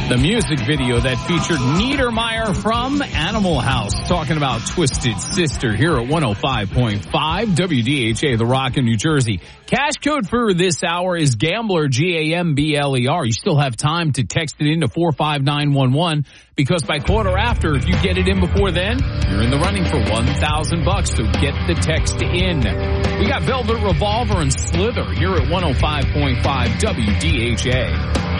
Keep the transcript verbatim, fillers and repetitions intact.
The music video that featured Niedermeyer from Animal House talking about Twisted Sister here at one oh five point five W D H A, The Rock in New Jersey. Cash code for this hour is Gambler, G A M B L E R. You still have time to text it into four five nine one one because by quarter after, if you get it in before then, you're in the running for one thousand bucks. So get the text in. We got Velvet Revolver and Slither here at one oh five point five W D H A.